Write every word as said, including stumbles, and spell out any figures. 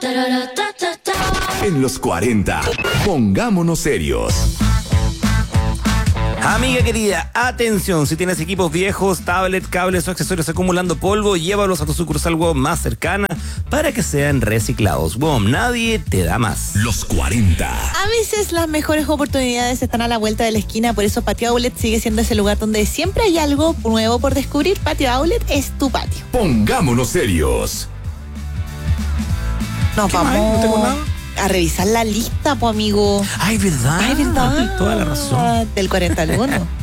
En los cuarenta, pongámonos serios. Amiga querida, atención, si tienes equipos viejos, tablet, cables o accesorios acumulando polvo, llévalos a tu sucursal W O M más cercana para que sean reciclados. W O M, nadie te da más. Los cuarenta. A veces las mejores oportunidades están a la vuelta de la esquina, por eso Patio Outlet sigue siendo ese lugar donde siempre hay algo nuevo por descubrir. Patio Outlet es tu patio. Pongámonos serios. Nos ¿Qué más? vamos ¿No tengo nada? a revisar la lista, po amigo. Ay, ¿verdad? Ay, ¿verdad? Toda la razón. Del cuarenta al uno.